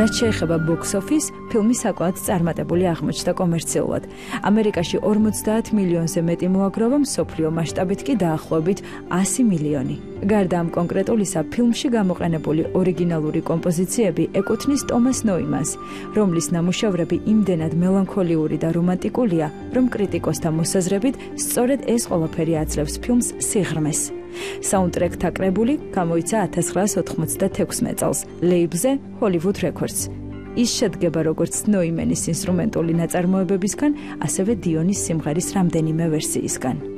რაც შეეხება box office, ფილმი საკმაოდ წარმატებული აღმოჩნდა კომერციულად. ამერიკაში 50 მილიონზე მეტი მოაგროვა, მსოფლიო მასშტაბით კი დაახლოებით 100 მილიონი. გარდა ამ კონკრეტულისა, ფილმში გამოყენებული ორიგინალური კომპოზიციები ეკუთვნის ტომას ნოიმანს, რომლის ნამუშევრები იმდენად მელანქოლიური და რომანტიკულია, რომ კრიტიკოსთა მოსაზრებით სწორედ ეს ყველაფერი აძლევს ფილმს სიღრმეს. საუნდტრეკთა კრებული გამოიცა 1996 წელს ლეიბლზე Hollywood Records. ის შედგება როგორც ნოიმენის ინსტრუმენტული ნაწარმოებებისგან, ასევე დიონის სიმღერის რამდენიმე ვერსიისგან.